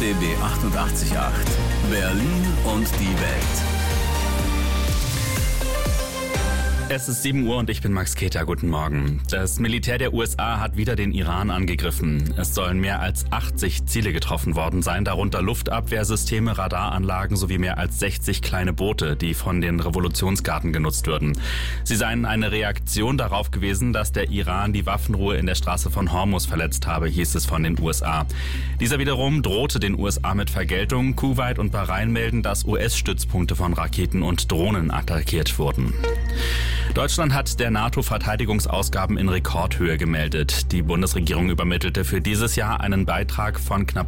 RBB 888, Berlin und die Welt. Es ist 7 Uhr und ich bin Max Keter. Guten Morgen. Das Militär der USA hat wieder den Iran angegriffen. Es sollen mehr als 80 Ziele getroffen worden sein, darunter Luftabwehrsysteme, Radaranlagen sowie mehr als 60 kleine Boote, die von den Revolutionsgarden genutzt würden. Sie seien eine Reaktion darauf gewesen, dass der Iran die Waffenruhe in der Straße von Hormuz verletzt habe, hieß es von den USA. Dieser wiederum drohte den USA mit Vergeltung. Kuwait und Bahrain melden, dass US-Stützpunkte von Raketen und Drohnen attackiert wurden. Deutschland hat der NATO-Verteidigungsausgaben in Rekordhöhe gemeldet. Die Bundesregierung übermittelte für dieses Jahr einen Beitrag von knapp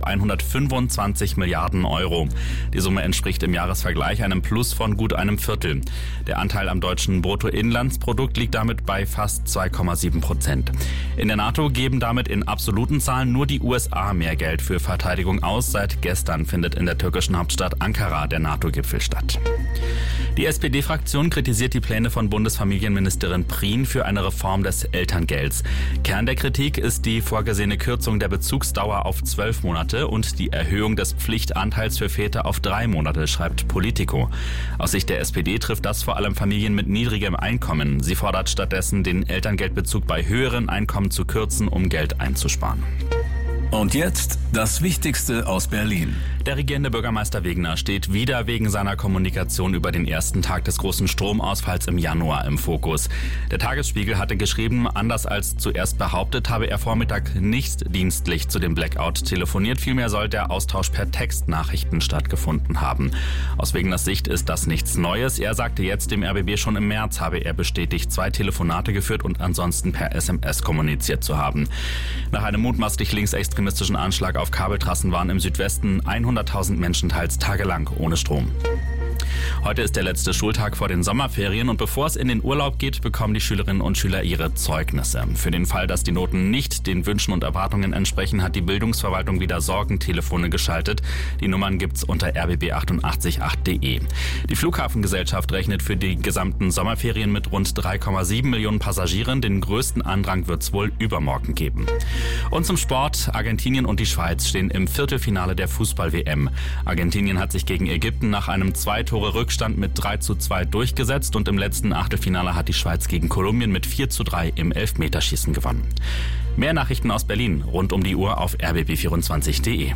125 Milliarden Euro. Die Summe entspricht im Jahresvergleich einem Plus von gut einem Viertel. Der Anteil am deutschen Bruttoinlandsprodukt liegt damit bei fast 2,7%. In der NATO geben damit in absoluten Zahlen nur die USA mehr Geld für Verteidigung aus. Seit gestern findet in der türkischen Hauptstadt Ankara der NATO-Gipfel statt. Die SPD-Fraktion kritisiert die Pläne von Bundesfamilienministerin Prien für eine Reform des Elterngelds. Kern der Kritik ist die vorgesehene Kürzung der Bezugsdauer auf 12 Monate und die Erhöhung des Pflichtanteils für Väter auf 3 Monate, schreibt Politico. Aus Sicht der SPD trifft das vor allem Familien mit niedrigem Einkommen. Sie fordert stattdessen, den Elterngeldbezug bei höheren Einkommen zu kürzen, um Geld einzusparen. Und jetzt das Wichtigste aus Berlin. Der regierende Bürgermeister Wegner steht wieder wegen seiner Kommunikation über den ersten Tag des großen Stromausfalls im Januar im Fokus. Der Tagesspiegel hatte geschrieben, anders als zuerst behauptet, habe er Vormittag nicht dienstlich zu dem Blackout telefoniert. Vielmehr soll der Austausch per Textnachrichten stattgefunden haben. Aus Wegners Sicht ist das nichts Neues. Er sagte jetzt dem RBB, schon im März habe er bestätigt, 2 Telefonate geführt und ansonsten per SMS kommuniziert zu haben. Nach einem mutmaßlich linksextremistischen Anschlag auf Kabeltrassen waren im Südwesten 100.000 Menschen teils tagelang ohne Strom. Heute ist der letzte Schultag vor den Sommerferien und bevor es in den Urlaub geht, bekommen die Schülerinnen und Schüler ihre Zeugnisse. Für den Fall, dass die Noten nicht den Wünschen und Erwartungen entsprechen, hat die Bildungsverwaltung wieder Sorgentelefone geschaltet. Die Nummern gibt's unter rbb888.de. Die Flughafengesellschaft rechnet für die gesamten Sommerferien mit rund 3,7 Millionen Passagieren. Den größten Andrang wird's wohl übermorgen geben. Und zum Sport. Argentinien und die Schweiz stehen im Viertelfinale der Fußball-WM. Argentinien hat sich gegen Ägypten nach einem 2-Tore-Rückstand mit 3:2 durchgesetzt und im letzten Achtelfinale hat die Schweiz gegen Kolumbien mit 4:3 im Elfmeterschießen gewonnen. Mehr Nachrichten aus Berlin rund um die Uhr auf rbb24.de.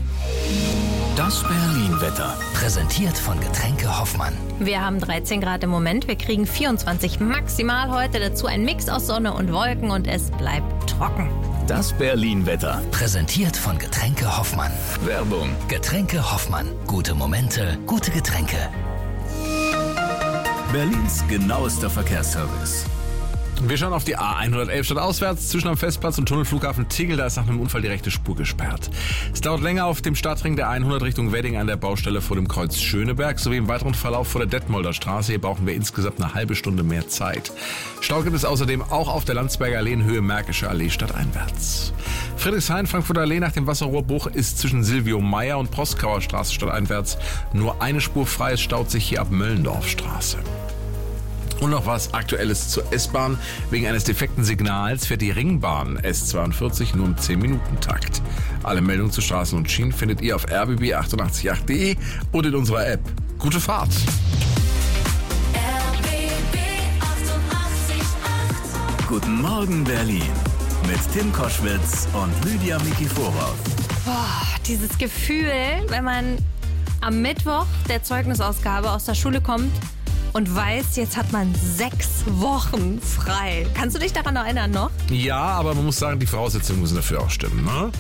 Das Berlin-Wetter. Präsentiert von Getränke Hoffmann. Wir haben 13 Grad im Moment, wir kriegen 24 maximal heute, dazu ein Mix aus Sonne und Wolken und es bleibt trocken. Das Berlin-Wetter. Präsentiert von Getränke Hoffmann. Werbung. Getränke Hoffmann. Gute Momente, gute Getränke. Berlins genauester Verkehrsservice. Wir schauen auf die A111 stadtauswärts zwischen am Festplatz und Tunnelflughafen Tegel. Da ist nach einem Unfall die rechte Spur gesperrt. Es dauert länger auf dem Stadtring der 100 Richtung Wedding an der Baustelle vor dem Kreuz Schöneberg sowie im weiteren Verlauf vor der Detmolder Straße. Hier brauchen wir insgesamt eine halbe Stunde mehr Zeit. Stau gibt es außerdem auch auf der Landsberger Allee in Höhe Märkische Allee stadteinwärts. Friedrichshain, Frankfurter Allee nach dem Wasserrohrbruch ist zwischen Silvio Meyer und Proskauer Straße stadteinwärts nur eine Spur frei. Es staut sich hier ab Möllendorfstraße. Und noch was Aktuelles zur S-Bahn. Wegen eines defekten Signals fährt die Ringbahn S42 nur im 10-Minuten-Takt. Alle Meldungen zu Straßen und Schienen findet ihr auf rbb888.de und in unserer App. Gute Fahrt! RBB 888. Guten Morgen Berlin mit Tim Koschwitz und Lydia Mikiforov. Boah, dieses Gefühl, wenn man am Mittwoch der Zeugnisausgabe aus der Schule kommt und weiß, jetzt hat man 6 Wochen frei. Kannst du dich daran erinnern noch? Ja, aber man muss sagen, die Voraussetzungen müssen dafür auch stimmen, ne?